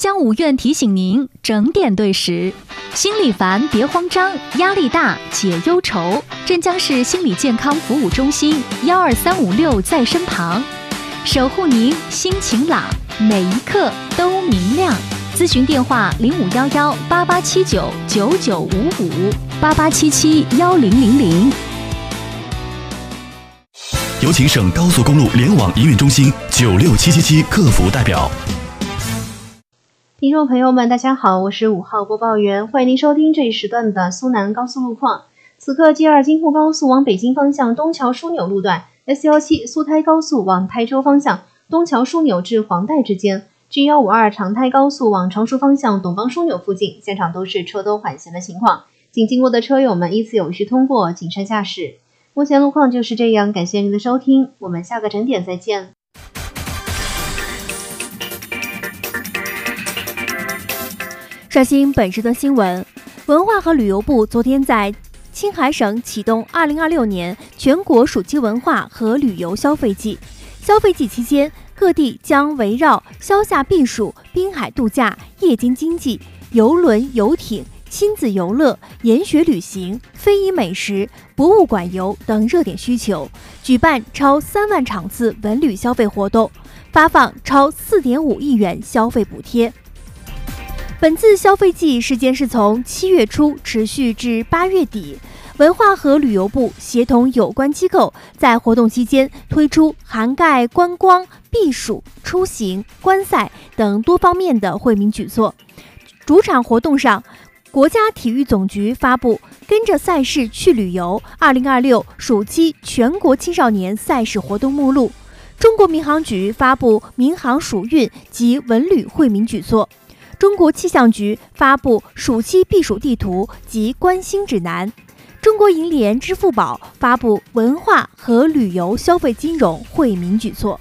江五院提醒您整点对时。心里烦别慌张，压力大解忧愁。镇江市心理健康服务中心12356在身旁，守护您心情朗，每一刻都明亮。咨询电话05118879995588771000。 有请省高速公路联网营运中心96777客服代表。 听众朋友们，大家好，我是5号播报员，欢迎您收听这一时段的苏南高速路况。此刻 G2 京沪高速往北京方向东桥枢纽路段 S17 苏台高速往台州方向东桥枢纽至黄带之间， G152 长台高速往常熟方向董方枢纽附近，现场都是车多缓行的情况，请经过的车友们依次有序通过，谨慎驾驶。目前路况就是这样，感谢您的收听，我们下个整点再见。 刷新本时段新闻，文化和旅游部昨天在青海省启动2026年全国暑期文化和旅游消费季。消费季期间，各地将围绕消夏避暑、滨海度假、夜间经济、邮轮、游艇、亲子游乐、研学旅行、非遗美食、博物馆游等热点需求，举办超3万场次文旅消费活动，发放超4.5亿元消费补贴。本次消费季时间是从7月初持续至8月底。文化和旅游部协同有关机构，在活动期间推出涵盖观光、避暑、出行、观赛等多方面的惠民举措。主场活动上，国家体育总局发布跟着赛事去旅游2026暑期全国青少年赛事活动目录，中国民航局发布民航暑运及文旅惠民举措，中国气象局发布暑期避暑地图及观星指南，中国银联、支付宝发布文化和旅游消费金融惠民举措。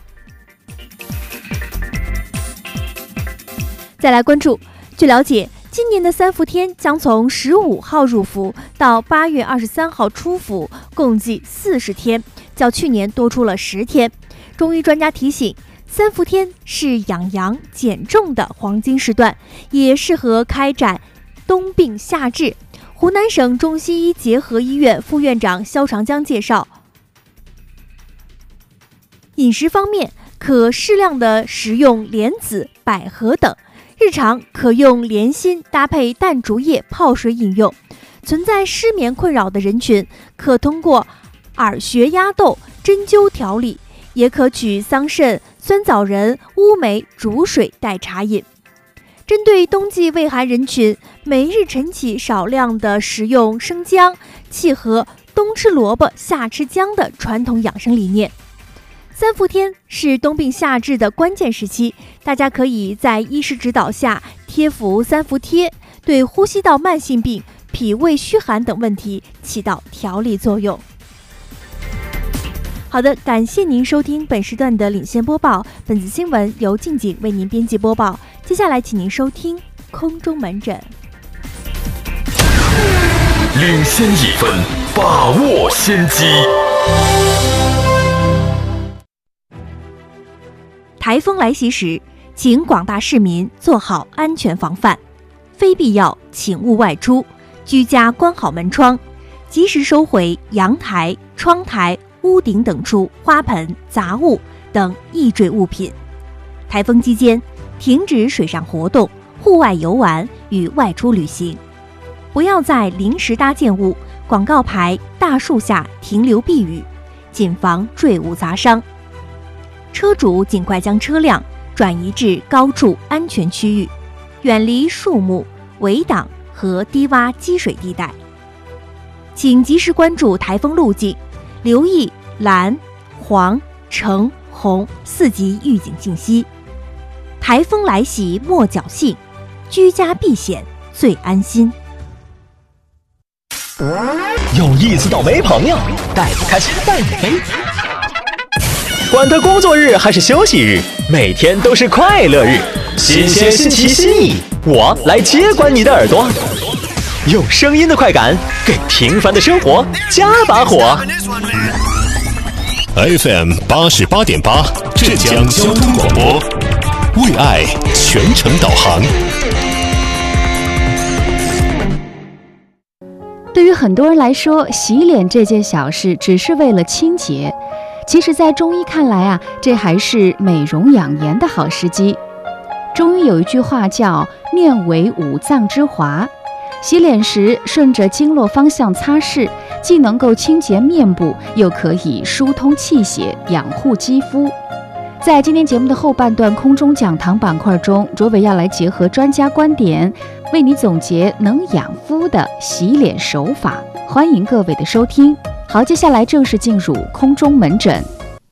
再来关注，据了解，今年的3伏天将从15号入伏到8月23号出伏，共计40天，较去年多出了10天。中医专家提醒，3伏天是养阳减重的黄金时段，也适合开展冬病夏治。湖南省中西医结合医院副院长肖长江介绍，饮食方面可适量的食用莲子、百合等，日常可用莲心搭配淡竹叶泡水饮用。存在失眠困扰的人群，可通过耳穴压豆、针灸调理，也可取桑葚、酸枣仁、乌梅煮水代茶饮。针对冬季畏寒人群，每日晨起少量的食用生姜，契合冬吃萝卜夏吃姜的传统养生理念。3伏天是冬病夏治的关键时期，大家可以在医师指导下贴服3伏贴，对呼吸道慢性病、脾胃虚寒等问题起到调理作用。好的，感谢您收听本时段的领先播报，本次新闻由静景为您编辑播报。接下来请您收听空中门诊。 领先1分，把握先机。 台风来袭时，请广大市民做好安全防范，非必要请勿外出，居家关好门窗，及时收回阳台、窗台、屋顶等处花盆、杂物等易坠物品。台风期间，停止水上活动、户外游玩与外出旅行，不要在临时搭建物、广告牌、大树下停留避雨，谨防坠物砸伤。车主尽快将车辆转移至高处安全区域，远离树木、围挡和低洼积水地带。请及时关注台风路径，留意蓝、黄、橙、红4级预警信息。台风来袭莫侥幸，居家避险最安心。 有意思倒霉朋友，带你开心带你飞。管他工作日还是休息日，每天都是快乐日。新鲜新奇新意，我来接管你的耳朵，用声音的快感给平凡的生活加把火。 FM 88.8，浙江交通广播。 为爱全程导航。 对于很多人来说，洗脸这件小事只是为了清洁，其实在中医看来啊，这还是美容养颜的好时机。中医有一句话叫面为五脏之华，洗脸时顺着经络方向擦拭，既能够清洁面部，又可以疏通气血，养护肌肤。在今天节目的后半段空中讲堂板块中，卓伟要来结合专家观点，为你总结能养肤的洗脸手法。欢迎各位的收听。好，接下来正式进入空中门诊。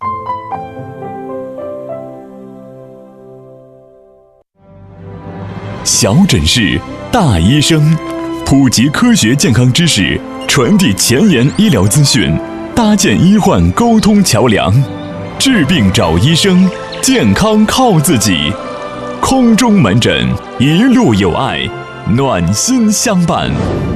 小诊室，大医生，普及科学健康知识，传递前沿医疗资讯，搭建医患沟通桥梁。治病找医生，健康靠自己。空中门诊，一路有爱，暖心相伴。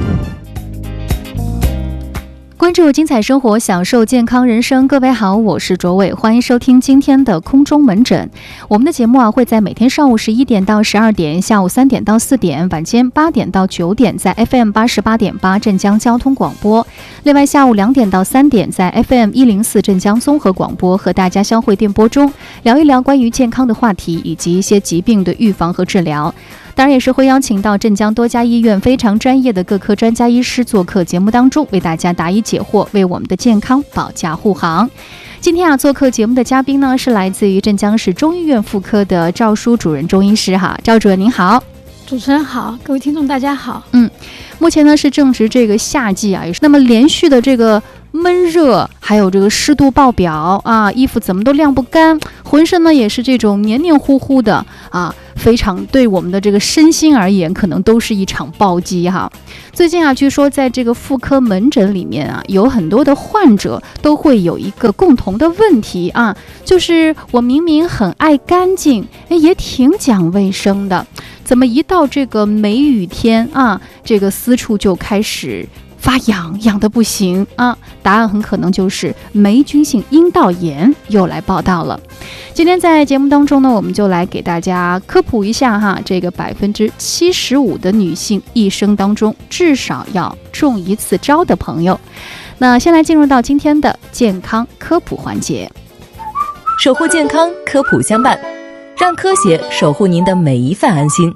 关注精彩生活，享受健康人生。各位好，我是卓伟，欢迎收听今天的空中门诊。我们的节目会在每天上午11点到12点，下午3点到4点，晚间8点到9点，在 FM 88.8镇江交通广播。另外，下午2点到3点，在 FM 104镇江综合广播和大家相会电波中，聊一聊关于健康的话题以及一些疾病的预防和治疗。当然也是会邀请到镇江多家医院非常专业的各科专家医师做客节目当中，为大家答疑解惑，为我们的健康保驾护航。今天做客节目的嘉宾呢，是来自于镇江市中医院妇科的赵淑主任中医师哈，赵主任您好。 主持人好，各位听众大家好。 目前呢是正值这个夏季啊，那么连续的这个闷热，还有这个湿度爆表啊，衣服怎么都晾不干，浑身呢也是这种黏黏糊糊的啊，非常对我们的这个身心而言，可能都是一场暴击哈。最近啊，据说在这个妇科门诊里面啊，有很多的患者都会有一个共同的问题啊，就是我明明很爱干净，也挺讲卫生的，怎么一到这个梅雨天啊，这个私处就开始发痒，痒得不行啊！答案很可能就是霉菌性阴道炎又来报道了。今天在节目当中呢，我们就来给大家科普一下哈，这个75%的女性一生当中至少要中一次招的朋友。那先来进入到今天的健康科普环节， 守护健康，科普相伴，让科学守护您的每一份安心。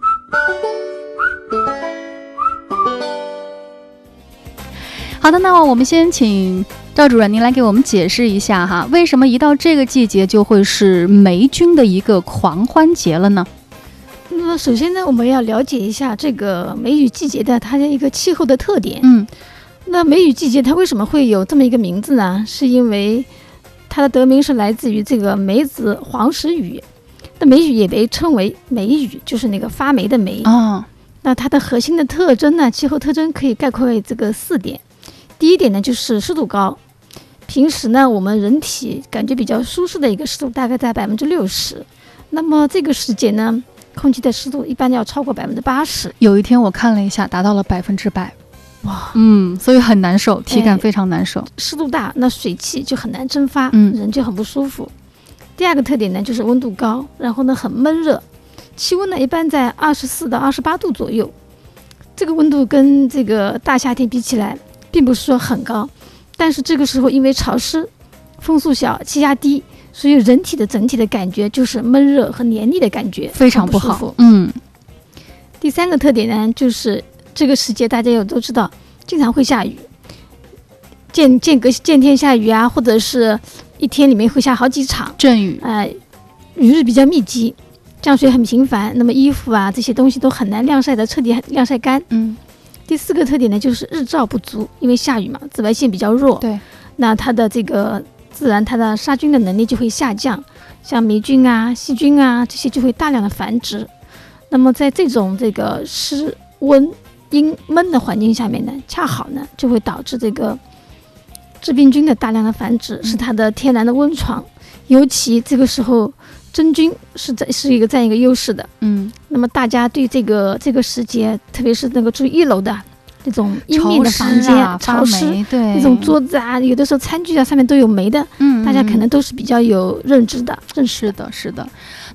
好的，那我们先请赵主任您来给我们解释一下哈，为什么一到这个季节就会是霉菌的一个狂欢节了呢？ 那么首先呢，我们要了解一下这个梅雨季节的它的一个气候的特点。那梅雨季节它为什么会有这么一个名字呢？是因为它的得名是来自于这个梅子黄时雨。那梅雨也被称为梅雨，就是那个发霉的霉。那它的核心的特征呢，气候特征可以概括为这个4点。第一点呢，就是湿度高。平时呢，我们人体感觉比较舒适的一个湿度大概在60%。那么这个时节呢，空气的湿度一般要超过80%。 有一天我看了一下，达到了100%。 哇， 所以很难受，体感非常难受。 湿度大，那水汽就很难蒸发，人就很不舒服。第二个特点呢，就是温度高，然后呢很闷热，气温呢一般在24到28度左右。这个温度跟这个大夏天比起来，并不是说很高，但是这个时候因为潮湿、风速小、气压低，所以人体的整体的感觉就是闷热和黏腻的感觉， 非常不好。 第三个特点呢，就是这个时节大家都知道，经常会下雨，见天下雨啊，或者是一天里面会下好几场阵雨， 雨日比较密集，降水很频繁，那么衣服啊这些东西都很难彻底晾晒干。第四个特点呢，就是日照不足，因为下雨嘛，紫外线比较弱， 对， 那它的这个自然它的杀菌的能力就会下降，像霉菌啊、细菌啊这些就会大量的繁殖。那么在这种这个湿温阴闷的环境下面呢，恰好呢就会导致这个致病菌的大量的繁殖，是它的天然的温床。尤其这个时候真菌是占一个优势的。那么大家对这个时节，特别是那个住1楼的这种阴面的房间潮湿， 对， 那种桌子啊，有的时候餐具啊上面都有霉的，大家可能都是比较有认知的。 是的。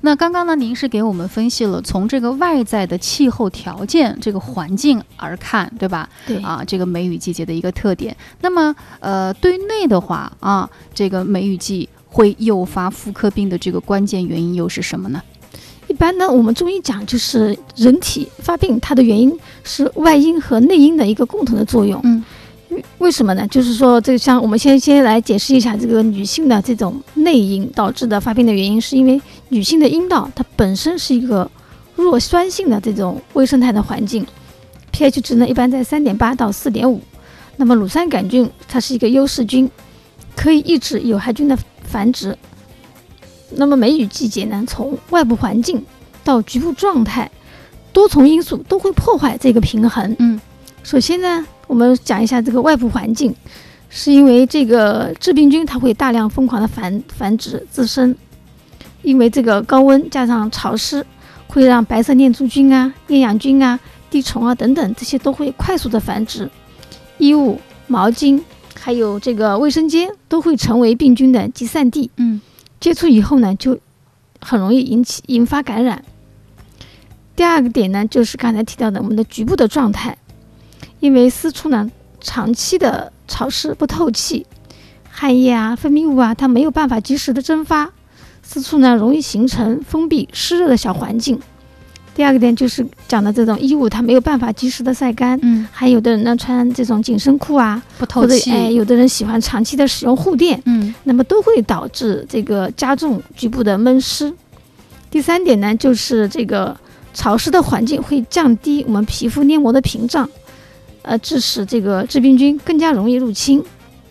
那刚刚呢，您是给我们分析了从这个外在的气候条件、这个环境而看，对吧？ 对这个梅雨季节的一个特点。那么对内的话这个梅雨季会诱发妇科病的这个关键原因又是什么呢？ 一般呢，我们中医讲就是人体发病，它的原因是外因和内因的一个共同的作用。为什么呢？就是说，这个像我们先来解释一下这个女性的这种内因导致的发病的原因，是因为女性的阴道它本身是一个弱酸性的这种微生态的环境 ，pH 值呢一般在3.8到4.5。那么乳酸杆菌它是一个优势菌，可以抑制有害菌的繁殖。那么梅雨季节呢，从外部环境到局部状态，多重因素都会破坏这个平衡。首先呢，我们讲一下这个外部环境，是因为这个致病菌它会大量疯狂的繁殖自身，因为这个高温加上潮湿，会让白色念珠菌啊、厌氧菌啊、滴虫啊等等这些都会快速的繁殖，衣物、毛巾还有这个卫生间都会成为病菌的集散地。接触以后呢，就很容易引发感染。第二个点呢，就是刚才提到的我们的局部的状态，因为私处呢长期的潮湿不透气，汗液啊、分泌物啊，它没有办法及时的蒸发，私处呢容易形成封闭湿热的小环境。第二个点就是讲的这种衣物它没有办法及时的晒干，还有的人呢穿这种紧身裤啊不透气， 或者有的人喜欢长期的使用护垫，那么都会导致这个加重局部的闷湿。第三点呢，就是这个潮湿的环境会降低我们皮肤黏膜的屏障，致使这个致病菌更加容易入侵。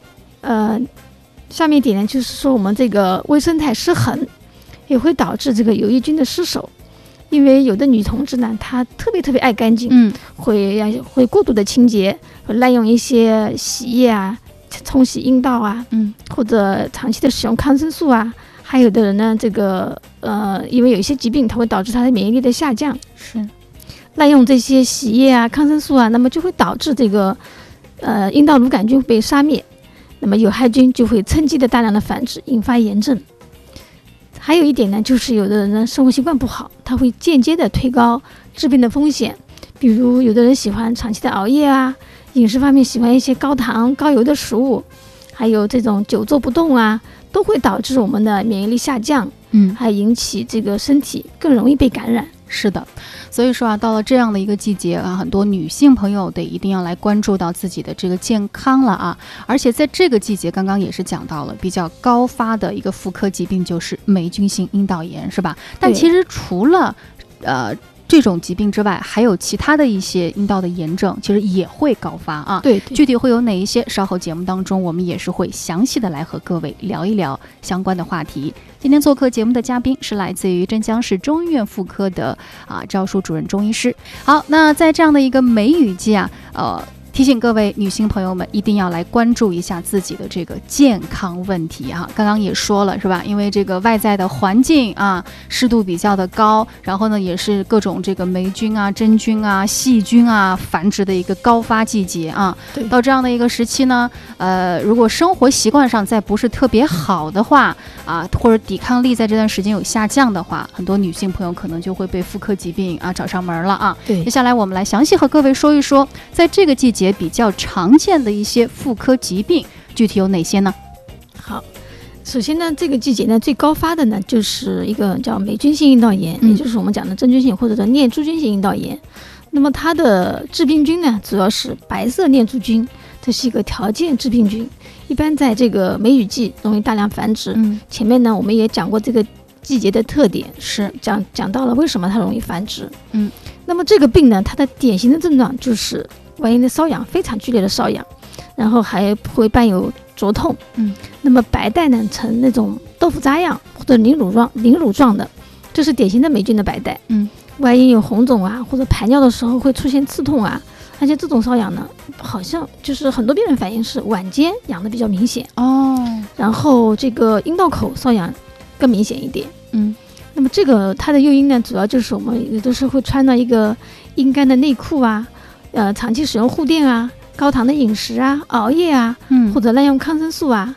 下面一点呢，就是说我们这个微生态失衡，也会导致这个有益菌的失守。因为有的女同志呢，她特别爱干净，会过度的清洁，会滥用一些洗液啊、冲洗阴道啊，或者长期的使用抗生素啊。还有的人呢，这个因为有一些疾病，它会导致她的免疫力的下降， 是滥用这些洗液啊、抗生素啊，那么就会导致这个阴道乳杆菌被杀灭，那么有害菌就会趁机的大量的繁殖，引发炎症。还有一点呢，就是有的人呢生活习惯不好，他会间接的推高致病的风险。比如有的人喜欢长期的熬夜啊，饮食方面喜欢一些高糖高油的食物，还有这种久坐不动啊，都会导致我们的免疫力下降，还引起这个身体更容易被感染。 是的，所以说到了这样的一个季节很多女性朋友得一定要来关注到自己的这个健康了而且在这个季节，刚刚也是讲到了比较高发的一个妇科疾病就是霉菌性阴道炎，是吧？但其实除了这种疾病之外，还有其他的一些阴道的炎症其实也会高发对， 具体会有哪一些，稍后节目当中我们也是会详细的来和各位聊一聊相关的话题。今天做客节目的嘉宾是来自于镇江市中医院妇科的赵淑主任中医师。好，那在这样的一个梅雨季提醒各位女性朋友们一定要来关注一下自己的这个健康问题刚刚也说了是吧？因为这个外在的环境湿度比较的高，然后呢也是各种这个霉菌真菌细菌繁殖的一个高发季节到这样的一个时期呢，如果生活习惯上再不是特别好的话或者抵抗力在这段时间有下降的话，很多女性朋友可能就会被妇科疾病找上门了对， 接下来我们来详细和各位说一说，在这个季节比较常见的一些妇科疾病具体有哪些呢？ 好，首先呢，这个季节呢最高发的呢就是一个叫霉菌性阴道炎，也就是我们讲的真菌性或者叫念珠菌性阴道炎。那么它的致病菌呢主要是白色念珠菌，这是一个条件致病菌，一般在这个梅雨季容易大量繁殖。前面呢我们也讲过这个季节的特点，是讲到了为什么它容易繁殖。那么这个病呢，它的典型的症状就是外阴的瘙痒，非常剧烈的瘙痒，然后还会伴有灼痛。那么白带呢呈那种豆腐渣样或者凝乳状的，这是典型的霉菌的白带。外阴有红肿或者排尿的时候会出现刺痛而且这种瘙痒呢，好像就是很多病人反映是晚间痒的比较明显然后这个阴道口瘙痒更明显一点。那么这个它的诱因呢，主要就是我们有的时候会穿到一个阴干的内裤长期使用护垫高糖的饮食熬夜或者滥用抗生素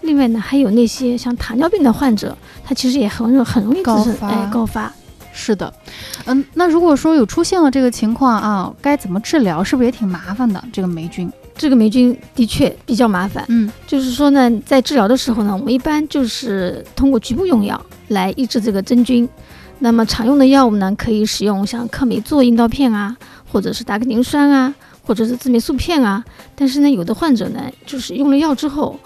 另外呢，还有那些像糖尿病的患者，他其实也很容易滋生高发。 是的，那如果说有出现了这个情况啊，该怎么治疗？是不是也挺麻烦的？这个霉菌的确比较麻烦。就是说呢，在治疗的时候呢，我们一般就是通过局部用药来抑制这个真菌。那么常用的药物呢，可以使用像克美唑阴道片啊，或者是达克宁酸啊，或者是自霉素片啊。但是呢，有的患者呢，就是用了药之后，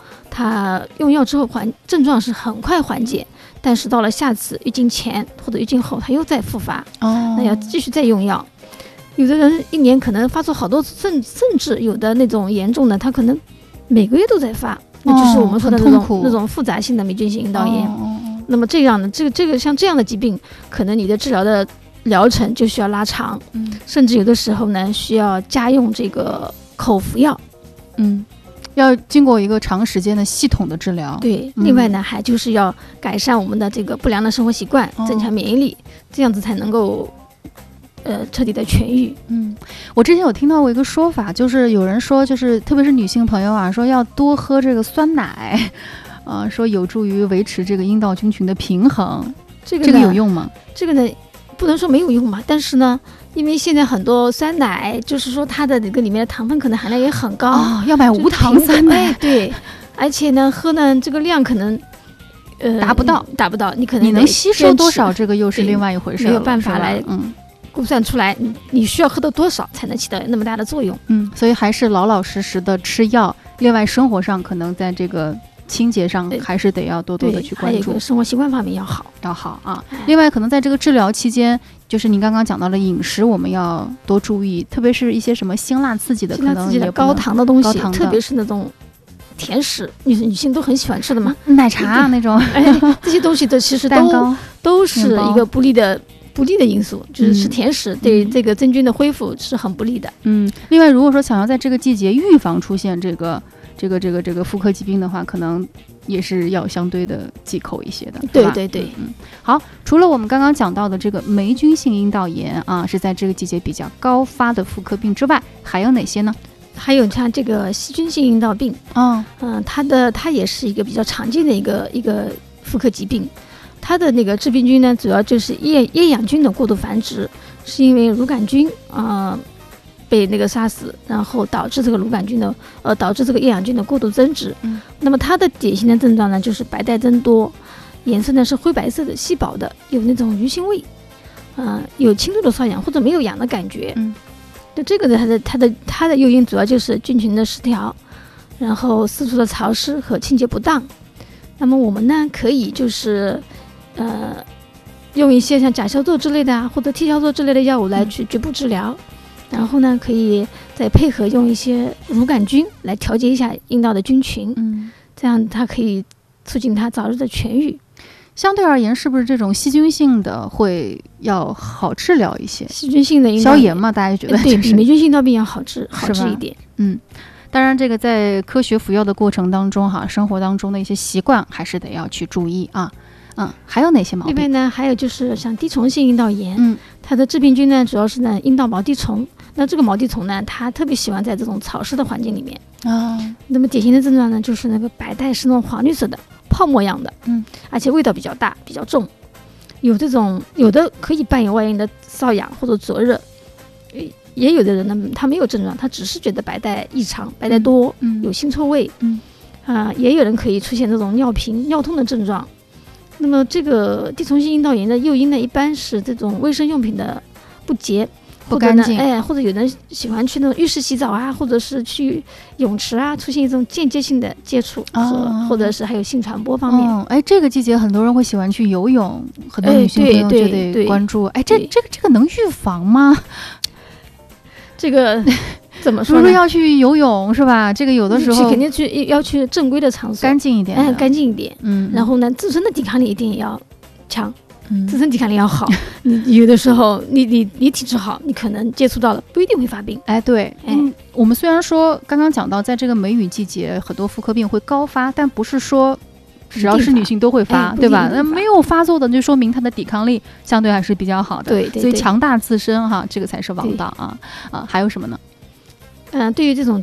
症状是很快缓解，但是到了下次月经前或者月经后，他又再复发，那要继续再用药。有的人一年可能发作好多次，甚至有的那种严重的，他可能每个月都在发，那就是我们说的那种复杂性的霉菌性阴道炎。那么这样的像这样的疾病，可能你的治疗的疗程就需要拉长，甚至有的时候呢需要加用这个口服药， 要经过一个长时间的系统的治疗。 对，另外呢还就是要改善我们的这个不良的生活习惯，增强免疫力，这样子才能够彻底的痊愈。 我之前有听到过一个说法，就是有人说，就是特别是女性朋友啊，说要多喝这个酸奶，说有助于维持这个阴道菌群的平衡。这个有用吗？ 这个呢不能说没有用吧，但是呢，因为现在很多酸奶，就是说它的这个里面的糖分可能含量也很高， 要买无糖酸奶。 对，而且呢喝呢这个量可能达不到，你能吸收多少，这个又是另外一回事， 没有办法来估算出来你需要喝到多少才能起到那么大的作用。 所以还是老老实实的吃药，另外生活上可能在这个清洁上还是得要多多的去关注， 生活习惯方面要好啊。另外可能在这个治疗期间，就是您刚刚讲到了饮食我们要多注意，特别是一些什么辛辣刺激的，可能也高糖的东西，特别是那种甜食，女性都很喜欢吃的嘛， 奶茶那种， 这些东西的其实蛋糕都是一个不利的因素，就是吃甜食对这个真菌的恢复是很不利的。 另外如果说想要在这个季节预防出现这个妇科疾病的话，可能也是要相对的忌口一些的。 对。 好，除了我们刚刚讲到的这个霉菌性阴道炎啊，是在这个季节比较高发的妇科病之外，还有哪些呢？ 还有像这个细菌性阴道病，它也是一个比较常见的一个妇科疾病。它的那个致病菌呢，主要就是厌氧菌的过度繁殖，是因为乳杆菌被那个杀死，然后导致这个厌氧菌的过度增殖。那么它的典型的症状呢，就是白带增多，颜色呢是灰白色的、稀薄的，有那种鱼腥味，有轻度的瘙痒或者没有痒的感觉。那这个呢，它的诱因主要就是菌群的失调，然后四处的潮湿和清洁不当。那么我们呢，可以就是用一些像甲硝唑之类的啊，或者 T 硝唑之类的药物来去局部治疗。然后呢，可以再配合用一些乳杆菌来调节一下阴道的菌群，这样它可以促进它早日的痊愈。 相对而言，是不是这种细菌性的会要好治疗一些？ 细菌性的消炎嘛，大家觉得对，比霉菌性阴道病要好治一点。 当然这个在科学服药的过程当中生活当中的一些习惯还是得要去注意啊。还有哪些毛病？ 另外呢，还有就是像滴虫性阴道炎，它的致病菌呢主要是呢阴道毛滴虫。那这个毛滴虫呢，它特别喜欢在这种潮湿的环境里面那么典型的症状呢，就是那个白带是那种黄绿色的泡沫样的，而且味道比较大比较重，有的可以伴有外阴的瘙痒或者灼热，也有的人呢他没有症状，他只是觉得白带异常，白带多，有腥臭味，也有人可以出现这种尿频尿痛的症状。那么这个滴虫性阴道炎的诱因呢，一般是这种卫生用品的不洁不干净， 或者有人喜欢去那种浴室洗澡啊，或者是去泳池啊，出现一种间接性的接触，或者是还有性传播方面。 这个季节很多人会喜欢去游泳，很多女性朋友就得关注。这个能预防吗？ 这个怎么说呢？ 不是要去游泳是吧？这个有的时候肯定要去正规的场所， 干净一点， 干净一点。然后呢，自身的抵抗力一定也要强。自身抵抗力要好，你有的时候你体质好，你可能接触到了不一定会发病。 对，我们虽然说刚刚讲到，在这个梅雨季节，很多妇科病会高发，但不是说只要是女性都会发，对吧？那没有发作的，就说明她的抵抗力相对还是比较好的。 对， 所以强大自身这个才是王道啊。还有什么呢？ 对于这种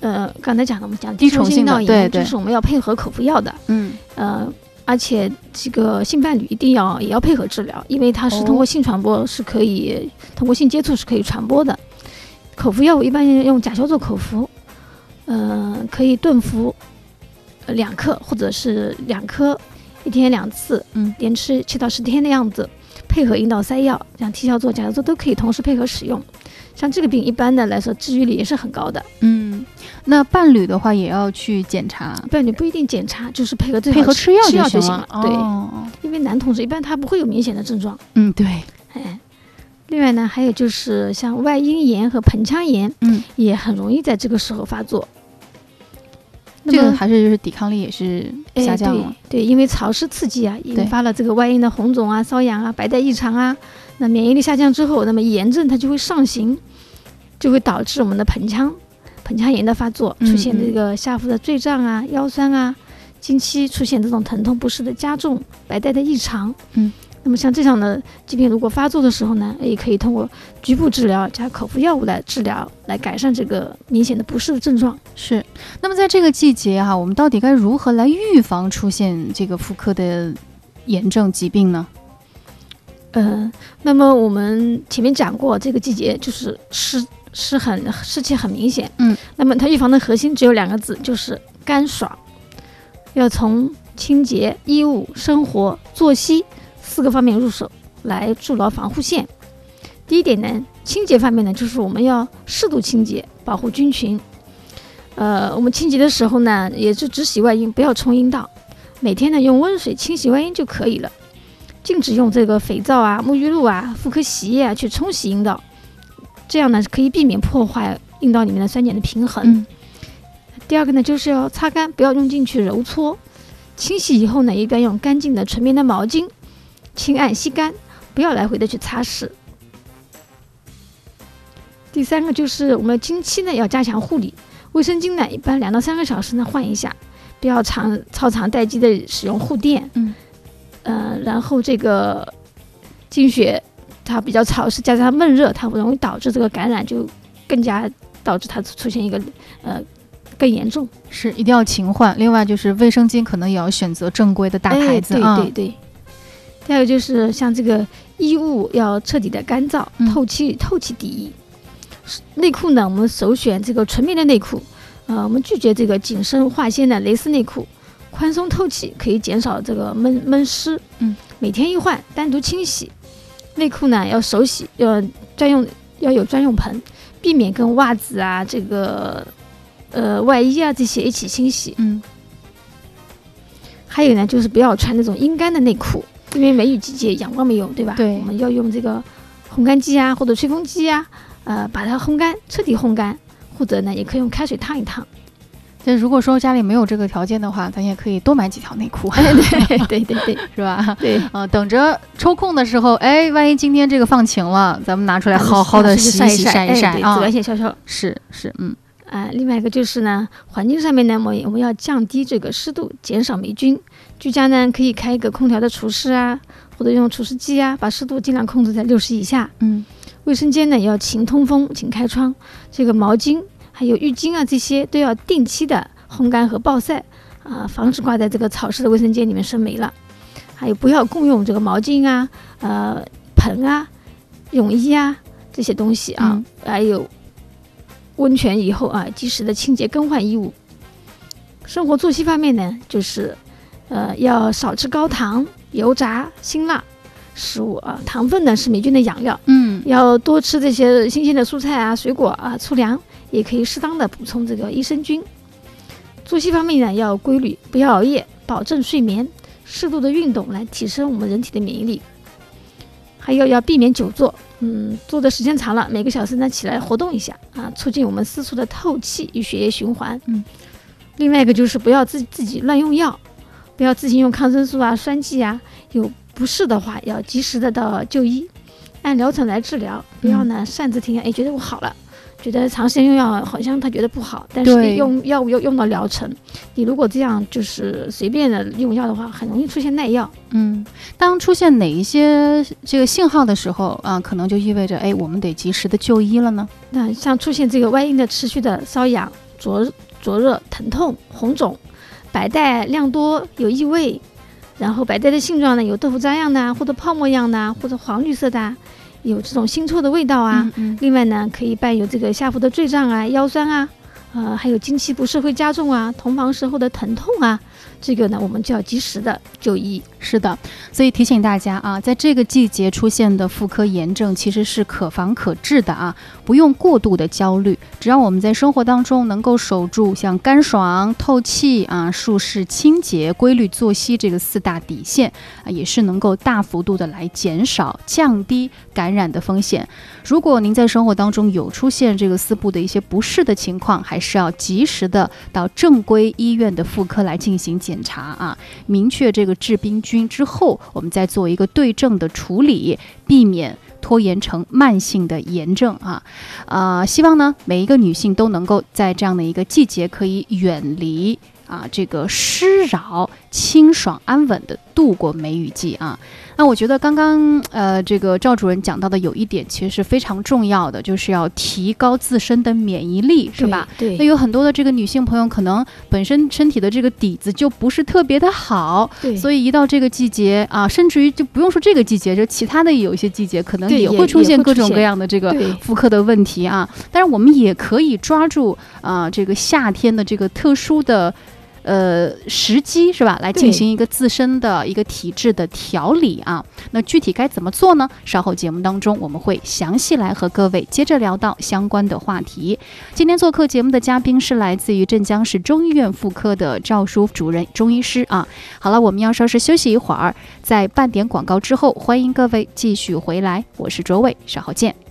刚才讲的我们讲低重性脑炎，就是我们要配合口服药的，而且这个性伴侣也要配合治疗，因为它是通过性传播，是可以通过性接触是可以传播的。口服药物一般用甲硝唑口服，可以顿服2克或者是2颗，1天2次，连吃7到10天的样子，配合阴道塞药，像替硝唑、甲硝唑都可以同时配合使用。像这个病一般的来说治愈率也是很高的。 那伴侣的话也要去检查？伴侣不一定检查，就是配合吃药就行了。 对，因为男同志一般他不会有明显的症状。 对。 另外呢，还有就是像外阴炎和盆腔炎，也很容易在这个时候发作。 这个还是就是抵抗力也是下降了。 对，因为潮湿刺激啊，引发了这个外阴的红肿啊、瘙痒啊、白带异常啊。那免疫力下降之后，那么炎症它就会上行，就会导致我们的盆腔炎的发作，出现这个下腹的坠胀啊、腰酸啊，经期出现这种疼痛不适的加重、白带的异常。那么像这样的疾病如果发作的时候呢，也可以通过局部治疗加口服药物来治疗，来改善这个明显的不适的症状。 是。那么在这个季节我们到底该如何来预防出现这个妇科的炎症疾病呢？ 那么我们前面讲过，这个季节就是湿气很明显。那么它预防的核心只有2个字，就是干爽。要从清洁、衣物、生活、作息4个方面入手，来筑牢防护线。第一点呢，清洁方面呢，就是我们要适度清洁，保护菌群。我们清洁的时候呢，也是只洗外阴，不要冲阴道。每天呢，用温水清洗外阴就可以了。禁止用这个肥皂啊、沐浴露啊、妇科洗液啊去冲洗阴道，这样呢可以避免破坏阴道里面的酸碱的平衡。第二个呢，就是要擦干，不要用进去揉搓。清洗以后呢，一般用干净的纯棉的毛巾轻按吸干，不要来回的去擦拭。第三个就是我们经期呢要加强护理，卫生巾呢一般2到3个小时呢换一下，不要超长待机的使用护垫。然后这个经血它比较潮湿，加上闷热，它容易导致这个感染，就更加导致它出现一个更严重。 是，一定要勤换。另外就是卫生巾可能也要选择正规的大牌子。 对。第二个就是像这个衣物要彻底的干燥，透气抵衣。内裤呢，我们首选这个纯棉的内裤，我们拒绝这个紧身化纤的蕾丝内裤。宽松透气，可以减少这个闷湿。每天一换，单独清洗。内裤呢要手洗，要有专用盆，避免跟袜子啊、这个外衣啊这些一起清洗。还有呢，就是不要穿那种阴干的内裤，因为梅雨季节阳光没有，对吧？ 对， 我们要用这个烘干机啊或者吹风机啊，把它烘干，彻底烘干，或者呢也可以用开水烫一烫。 就如果说家里没有这个条件的话，咱也可以多买几条内裤。 对， 是吧？ 对， 等着抽空的时候，万一今天这个放晴了，咱们拿出来好好的洗一晒紫外线消消。 是， 另外一个就是呢，环境上面呢，我们要降低这个湿度，减少霉菌。居家呢可以开一个空调的除湿啊，或者用除湿机啊，把湿度尽量控制在60以下。卫生间呢也要勤通风，勤开窗。这个毛巾还有浴巾啊，这些都要定期的烘干和暴晒防止挂在这个潮湿的卫生间里面生霉了。还有不要共用这个毛巾啊、盆啊、泳衣啊这些东西啊。还有温泉以后及时的清洁更换衣物。生活作息方面呢，就是要少吃高糖、油炸、辛辣食物糖分呢是霉菌的养料。要多吃这些新鲜的蔬菜啊、水果啊、粗粮。也可以适当的补充这个益生菌。作息方面呢要规律，不要熬夜，保证睡眠，适度的运动来提升我们人体的免疫力。还有要避免久坐，坐的时间长了，每个小时呢起来活动一下促进我们私处的透气与血液循环。另外一个就是不要自己乱用药，不要自行用抗生素啊、栓剂啊，有不适的话要及时的到就医，按疗程来治疗，不要呢擅自停药，觉得我好了。觉得长时间用药好像他觉得不好，但是你用药物又用到疗程，你如果这样就是随便的用药的话，很容易出现耐药。 当出现哪一些这个信号的时候可能就意味着我们得及时的就医了呢？ 那像出现这个外阴的持续的瘙痒、 灼热、疼痛、红肿，白带量多有异味，然后白带的性状呢有豆腐渣样的，或者泡沫样的，或者黄绿色的，有这种腥臭的味道啊。另外呢，可以伴有这个下腹的坠胀啊、腰酸啊，还有经期不适会加重啊，同房时候的疼痛啊，这个呢我们就要及时的就医。 是的，所以提醒大家啊，在这个季节出现的妇科炎症其实是可防可治的啊，不用过度的焦虑。只要我们在生活当中能够守住像干爽、透气啊、舒适、清洁、规律作息这个4大底线啊，也是能够大幅度的来减少、降低感染的风险。如果您在生活当中有出现这个丝部的一些不适的情况，还是要及时的到正规医院的妇科来进行检查啊，明确这个致病菌之后，我们再做一个对症的处理，避免拖延成慢性的炎症啊。希望呢每一个女性都能够在这样的一个季节可以远离这个湿扰，清爽安稳的度过梅雨季啊。那我觉得刚刚这个赵主任讲到的有一点其实是非常重要的，就是要提高自身的免疫力，是吧？ 对。 那有很多的这个女性朋友可能本身身体的这个底子就不是特别的好， 对， 所以一到这个季节啊，甚至于就不用说这个季节，就其他的有一些季节可能也会出现各种各样的这个妇科的问题啊。但是我们也可以抓住这个夏天的这个特殊的时机，是吧，来进行一个自身的一个体质的调理啊。那具体该怎么做呢？稍后节目当中我们会详细来和各位接着聊到相关的话题。今天做客节目的嘉宾是来自于镇江市中医院妇科的赵淑主任中医师啊。好了，我们要稍事休息一会儿，在半点广告之后，欢迎各位继续回来，我是卓伟，稍后见。